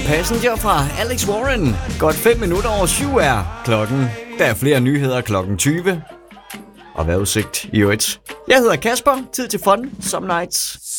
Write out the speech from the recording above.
Passenger fra Alex Warren. Godt 5 minutter over 7 er klokken. Der er flere nyheder klokken 20. Og vejrudsigt i øvrigt. Jeg hedder Kasper. Tid til fun some nights.